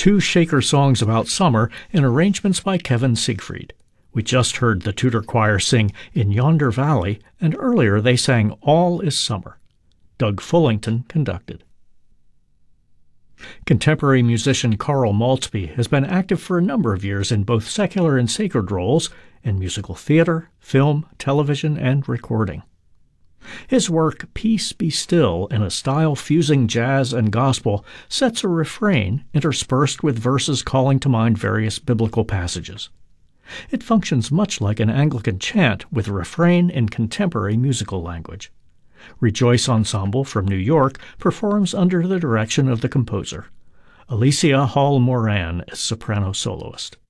two Shaker songs about summer in arrangements by Kevin Siegfried. We just heard the Tudor Choir sing In Yonder Valley, and earlier they sang All is Summer. Doug Fullington conducted. Contemporary musician Carl Maltby has been active for a number of years in both secular and sacred roles in musical theater, film, television, and recording. His work, Peace Be Still, in a style fusing jazz and gospel, sets a refrain interspersed with verses calling to mind various biblical passages. It functions much like an Anglican chant with a refrain in contemporary musical language. Rejoice Ensemble from New York performs under the direction of the composer. Alicia Hall Moran is soprano soloist.